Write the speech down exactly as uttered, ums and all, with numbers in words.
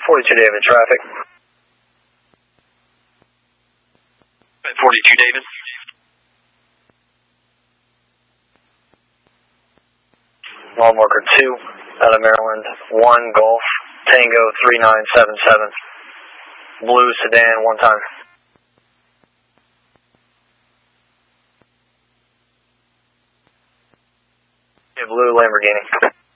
forty-two David, traffic. forty-two David. Mile marker two, out of Maryland, one Golf, Tango three nine seven seven. Blue sedan, one time. Yeah, blue Lamborghini.